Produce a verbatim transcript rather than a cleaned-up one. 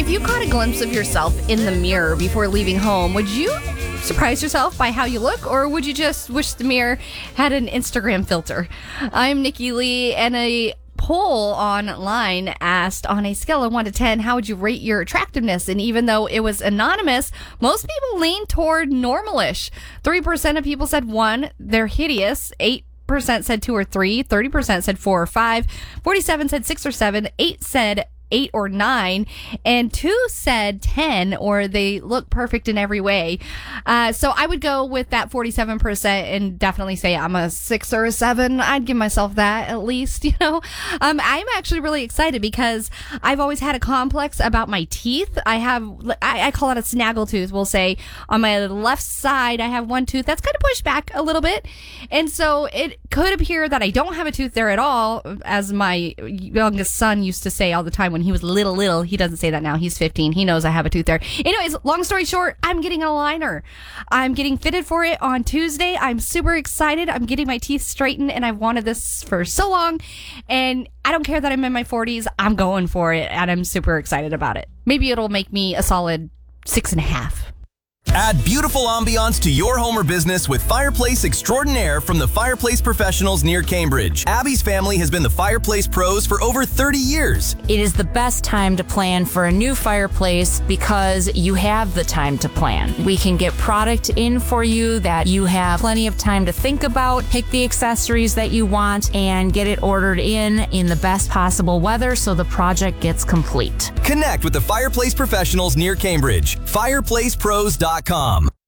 If you caught a glimpse of yourself in the mirror before leaving home, would you surprise yourself by how you look, or would you just wish the mirror had an Instagram filter? I'm Nikki Lee, and a poll online asked, on a scale of one to ten, how would you rate your attractiveness? And even though it was anonymous, most people leaned toward normalish. three percent of people said one, they're hideous. eight percent said two or three. thirty percent said four or five. forty-seven said six or seven. eight said eight or nine, and two said ten, or they look perfect in every way. Uh, so I would go with that forty-seven percent and definitely say I'm a six or a seven. I'd give myself that at least, you know. Um, I'm actually really excited because I've always had a complex about my teeth. I have, I, I call it a snaggle tooth. We'll say on my left side, I have one tooth that's kind of pushed back a little bit. And so it could appear that I don't have a tooth there at all, as my youngest son used to say all the time when he was little, little. He doesn't say that now. He's fifteen. He knows I have a tooth there. Anyways, long story short, I'm getting an aligner. I'm getting fitted for it on Tuesday. I'm super excited. I'm getting my teeth straightened, and I've wanted this for so long. And I don't care that I'm in my forties. I'm going for it, and I'm super excited about it. Maybe it'll make me a solid six and a half. Add beautiful ambiance to your home or business with Fireplace Extraordinaire from the Fireplace Professionals near Cambridge. Abby's family has been the Fireplace Pros for over thirty years. It is the best time to plan for a new fireplace because you have the time to plan. We can get product in for you that you have plenty of time to think about, pick the accessories that you want, and get it ordered in in the best possible weather so the project gets complete. Connect with the Fireplace Professionals near Cambridge. fireplace pros dot com.